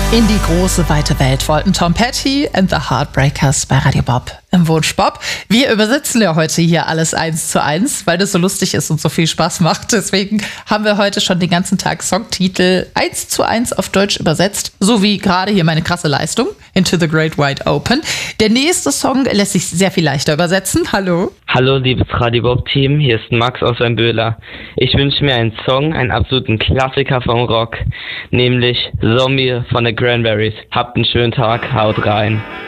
In die große, weite Welt wollten Tom Petty and the Heartbreakers bei Radio Bob im Wunsch Bob. Wir übersetzen ja heute hier alles 1:1, weil das so lustig ist und so viel Spaß macht. Deswegen haben wir heute schon den ganzen Tag Songtitel 1:1 auf Deutsch übersetzt. So wie gerade hier meine krasse Leistung, Into the Great Wide Open. Der nächste Song lässt sich sehr viel leichter übersetzen. Hallo. Hallo liebes Radio Bob Team, hier ist Max aus Weinböhler. Ich wünsche mir einen Song, einen absoluten Klassiker vom Rock, nämlich Zombie von The Cranberries. Habt einen schönen Tag, haut rein.